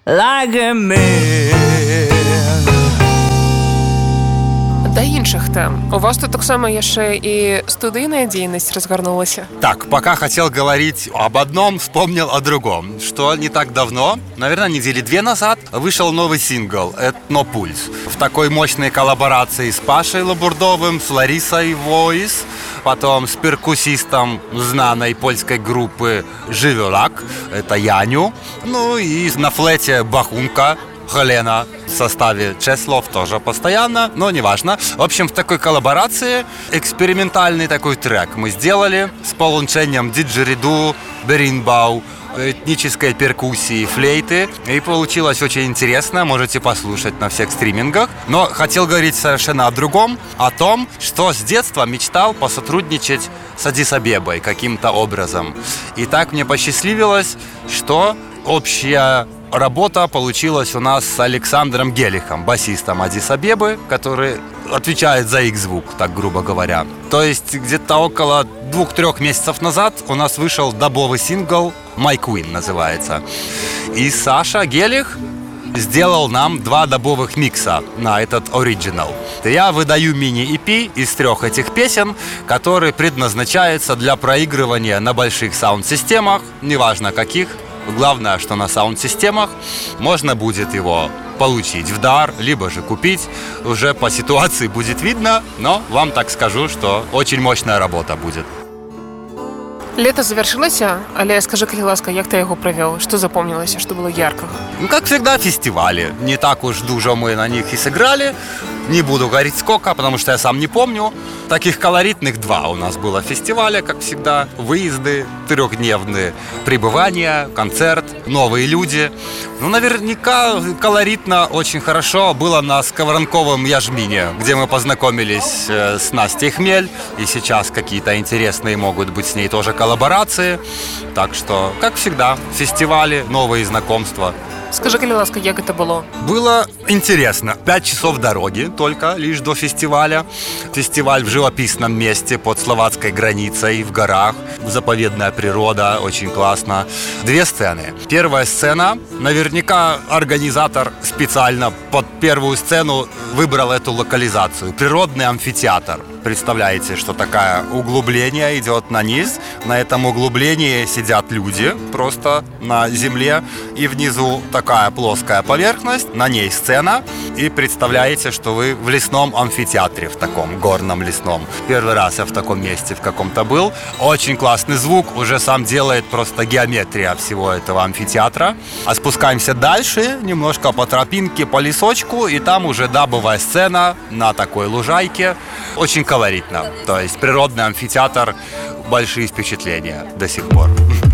like a man. Да іншых тем. У вас тут так само яшчэ і студыйная дзейнасць разгарнулася. Так, пока хотел говорить об одном, вспомнил о другом. Что не так давно, наверное, недели 2 назад, вышел новый сингл «Этнопульс». В такой мощной коллаборации с Пашей Лабурдовым, с Ларисой Войс, потом с перкуссистом знаной польской группы «Живелак», это Яню, ну и на флете Бахунка, Helena в составе Чеслов тоже постоянно, но неважно. В общем, в такой коллаборации экспериментальный такой трек мы сделали с поłączeniem диджериду, беринбау, этнической перкуссии, флейты. И получилось очень интересно, можете послушать на всех стримингах. Но хотел говорить совершенно о другом, о том, что с детства мечтал посотрудничать с Аддис-Абебой каким-то образом. И так мне посчастливилось, что общая работа получилась у нас с Александром Гелихом, басистом Аддис-Абебы, который отвечает за их звук, так грубо говоря. То есть где-то около 2-3 месяцев назад у нас вышел дабовый сингл «My Queen» называется. И Саша Гелих сделал нам 2 дабовых микса на этот оригинал. Я выдаю мини-EP из 3 этих песен, которые предназначаются для проигрывания на больших саунд-системах, неважно каких. Главное, что на саунд-системах можно будет его получить в дар, либо же купить. Уже по ситуации будет видно, но вам так скажу, что очень мощная работа будет. Лето завершилася, але скажи, калі ласка, як ти його провел? Що запомнилося, що було яркого? Ну, как всегда, фестивали. Не так уж дуже мы на них и сыграли. Не буду говорить сколько, потому что я сам не помню. Таких колоритных 2 у нас было фестиваля, как всегда. Выезды, 3-дневные пребывания, концерт, новые люди. Ну, наверняка колоритно, очень хорошо было на Сковоронковом Яжмине, где мы познакомились с Настей Хмель. И сейчас какие-то интересные могут быть с ней тоже коллаборации. Так что, как всегда, фестивали, новые знакомства. Скажи, калі ласка, як это было? Было интересно. 5 часов дороги только лишь до фестиваля. Фестиваль в живописном месте под словацкой границей, в горах. Заповедная природа, очень классно. 2 сцены. Первая сцена, наверняка организатор специально под первую сцену выбрал эту локализацию. Природный амфитеатр. Представляете, что такое углубление идет на низ. На этом углублении сидят люди просто на земле. И внизу такая плоская поверхность, на ней сцена. И представляете, что вы в лесном амфитеатре, в таком горном лесном. Первый раз я в таком месте в каком-то был. Очень классный звук, уже сам делает просто геометрия всего этого амфитеатра. А спускаемся дальше, немножко по тропинке, по лесочку. И там уже дабовая сцена на такой лужайке. Очень колоритно. То есть природный амфитеатр, большие впечатления до сих пор.